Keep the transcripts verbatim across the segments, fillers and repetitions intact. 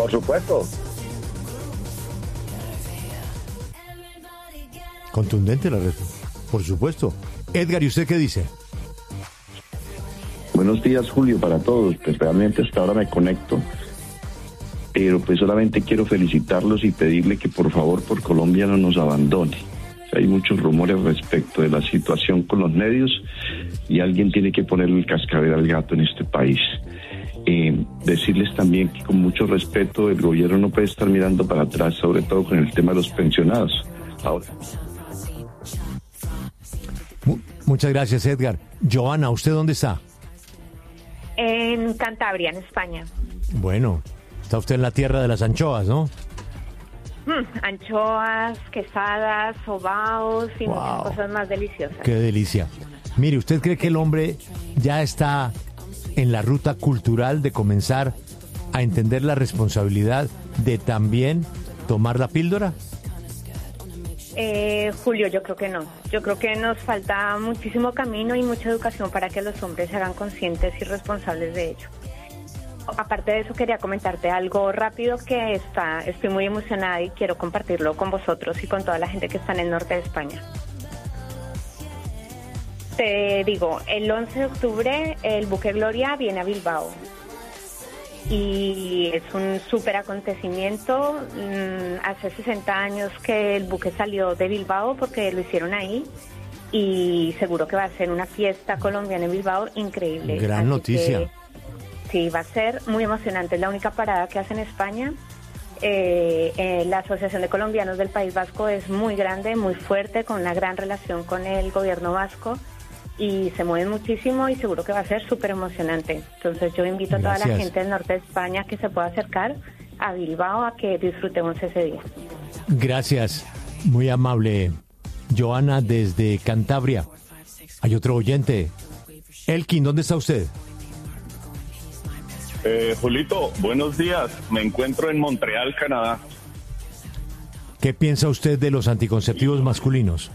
Por supuesto. Contundente la respuesta. Por supuesto. Edgar, ¿y usted qué dice? Buenos días, Julio, para todos. Pues realmente hasta ahora me conecto. Pero pues solamente quiero felicitarlos y pedirle que por favor por Colombia no nos abandone. O sea, hay muchos rumores respecto de la situación con los medios y alguien tiene que ponerle el cascabel al gato en este país. Eh, decirles también que con mucho respeto el gobierno no puede estar mirando para atrás, sobre todo con el tema de los pensionados. Ahora. Muchas gracias, Edgar. Joana, ¿usted dónde está? En Cantabria, en España. Bueno, está usted en la tierra de las anchoas, ¿no? Mm, anchoas, quesadas, sobaos y wow. muchas cosas más deliciosas. Qué delicia. Mire, ¿usted cree que el hombre ya está en la ruta cultural de comenzar a entender la responsabilidad de también tomar la píldora? Eh, Julio, yo creo que no. Yo creo que nos falta muchísimo camino y mucha educación para que los hombres se hagan conscientes y responsables de ello. Aparte de eso, quería comentarte algo rápido que está, estoy muy emocionada y quiero compartirlo con vosotros y con toda la gente que está en el norte de España. Te digo, el once de octubre el buque Gloria viene a Bilbao. Y es un súper acontecimiento. Hace sesenta años que el buque salió de Bilbao porque lo hicieron ahí y seguro que va a ser una fiesta colombiana en Bilbao increíble. Gran Así noticia. Que, sí, va a ser muy emocionante. Es la única parada que hace en España. Eh, eh, la Asociación de Colombianos del País Vasco es muy grande, muy fuerte, con una gran relación con el gobierno vasco. Y se mueven muchísimo y seguro que va a ser súper emocionante. Entonces yo invito Gracias. a toda la gente del norte de España que se pueda acercar a Bilbao a que disfrutemos ese día. Gracias, muy amable Joana desde Cantabria. Hay otro oyente. Elkin, ¿dónde está usted? Eh, Julito, buenos días. Me encuentro en Montreal, Canadá. ¿Qué piensa usted de los anticonceptivos masculinos?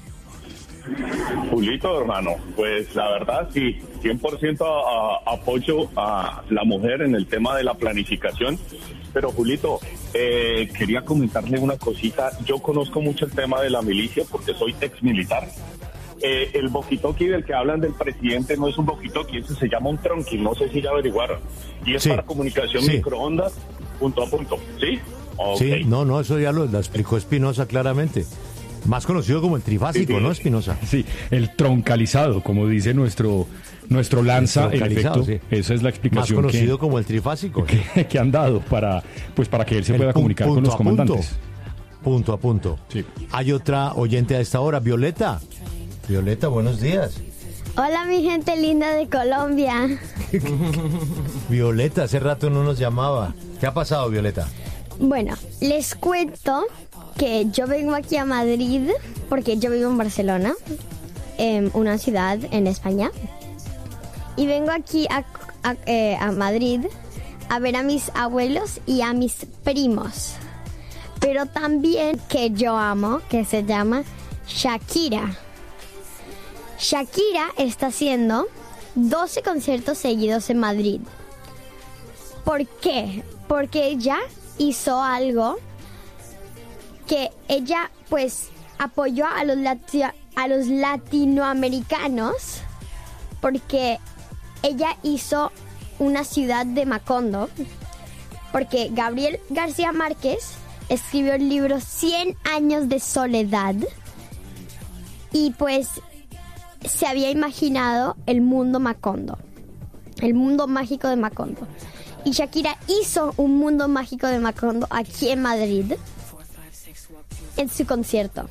Julito, hermano, pues la verdad sí, cien por ciento a, a, apoyo a la mujer en el tema de la planificación. Pero Julito, eh, quería comentarle una cosita. Yo conozco mucho el tema de la milicia porque soy ex militar. Eh, el walkie-talkie del que hablan del presidente no es un walkie-talkie, ese se llama un tronqui, no sé si ya averiguaron. Y es sí. para comunicación sí. microondas, punto a punto, ¿sí? Okay. Sí, no, no, eso ya lo, lo explicó Espinosa claramente. Más conocido como el trifásico, sí, sí. ¿no, Espinosa? Sí, el troncalizado, como dice nuestro nuestro Lanza, en efecto, sí. Esa es la explicación. Más conocido que, como el trifásico. Que, que han dado para, pues, para que él se el pueda pu- comunicar con los comandantes. Punto a punto. Sí. Hay otra oyente a esta hora, Violeta. Violeta, buenos días. Hola, mi gente linda de Colombia. Violeta, hace rato no nos llamaba. ¿Qué ha pasado, Violeta? Bueno, les cuento que yo vengo aquí a Madrid porque yo vivo en Barcelona, eh, una ciudad en España, y vengo aquí a, a, eh, a Madrid a ver a mis abuelos y a mis primos, pero también que yo amo, que se llama Shakira. Shakira está haciendo doce conciertos seguidos en Madrid. ¿Por qué? Porque ella hizo algo que ella pues apoyó a los, lati- a los latinoamericanos, porque ella hizo una ciudad de Macondo, porque Gabriel García Márquez escribió el libro cien años de soledad y pues se había imaginado el mundo Macondo, el mundo mágico de Macondo. Y Shakira hizo un mundo mágico de Macondo aquí en Madrid en su concierto.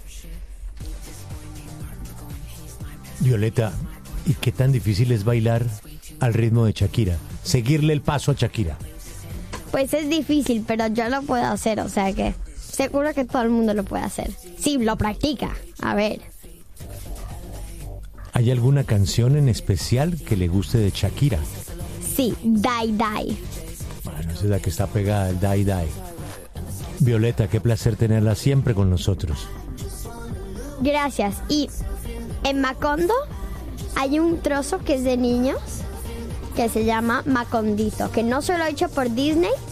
Violeta, ¿y qué tan difícil es bailar al ritmo de Shakira? Seguirle el paso a Shakira. Pues es difícil, pero yo lo puedo hacer, o sea que seguro que todo el mundo lo puede hacer. Sí, lo practica. A ver. ¿Hay alguna canción en especial que le guste de Shakira? Sí, Die Die. Bueno, esa es la que está pegada, el Die Die. Violeta, qué placer tenerla siempre con nosotros. Gracias. Y en Macondo hay un trozo que es de niños que se llama Macondito, que no solo hecho por Disney,